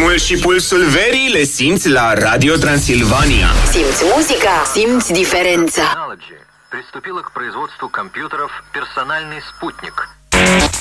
Ritmul și pulsul verii le simți la Radio Transilvania. Simți muzica, simți diferența. Pриступила к производству компьютеров «Персональный спутник».